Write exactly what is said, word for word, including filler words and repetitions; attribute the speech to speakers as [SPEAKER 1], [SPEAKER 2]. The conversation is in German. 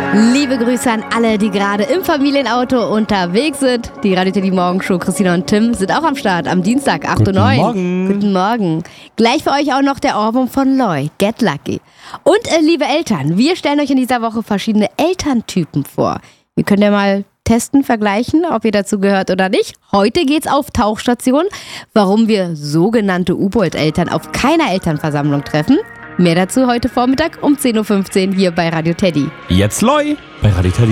[SPEAKER 1] Liebe Grüße an alle, die gerade im Familienauto unterwegs sind. Die Radio Teddy Morgenshow, Christina und Tim sind auch am Start am Dienstag, acht Uhr neun.
[SPEAKER 2] Guten Morgen.
[SPEAKER 1] Guten Morgen. Gleich für euch auch noch der Ohrwurm von Loy, Get Lucky. Und äh, liebe Eltern, wir stellen euch in dieser Woche verschiedene Elterntypen vor. Wir können ja mal testen, vergleichen, ob ihr dazu gehört oder nicht. Heute geht's auf Tauchstation, warum wir sogenannte U-Boot-Eltern auf keiner Elternversammlung treffen. Mehr dazu heute Vormittag um zehn Uhr fünfzehn hier bei Radio Teddy.
[SPEAKER 2] Jetzt Loy bei Radio Teddy.